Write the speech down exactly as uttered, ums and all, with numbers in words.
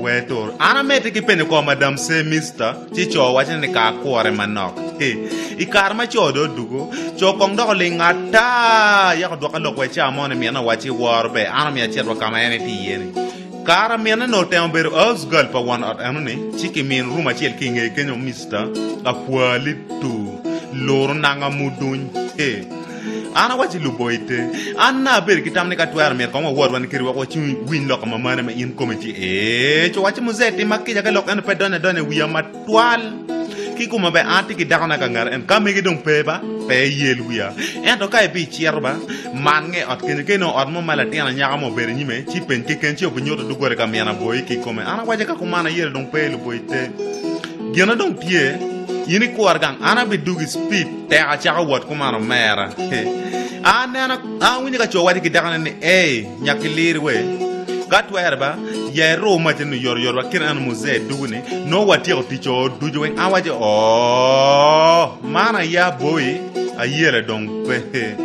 wetor ana mete ki pene ko madam se mister chi cho wache ne ka kwore manok e i kar ma cho do dugo cho kong do le ngata ya ko do ka lo ko cha mo ne mi na wache war be ana mi acher ba kama ene ti yene kara mi na no tem ber os gal pa one at ene chi ki min ruma chel ki nge kenyo mister a kwali tu lor nanga mudun e ana wachi luboite anna ber kitamne ka twar mer ko wor wan kiri wa chi win lo kama mane ma in committee e cho wachi muzeti makija ka lo kan pe done done wiya matwal ki kuma be anti ki dagna ka ngar en kam gi dong pe ba pe yel wiya en to kai bi chierba man nge ot ken ken ot mo mala tiana nya mo ber nyime chi pen ki ken chi obu nyoto du gore ka mena boy ki kuma ana wachi ka kuma na yel dong pe luboite gena dong tie yini kuar gang ana bi dugi speed te a cha wat kuma no mera ana ana a wini ka cho wadi ki dagana ni eh nyakilir we gatwer ba ye ro ma tin yor yor wa kin an muze duguni no wati o ti cho duju wen awaje oh mana ya boy a yele dong pe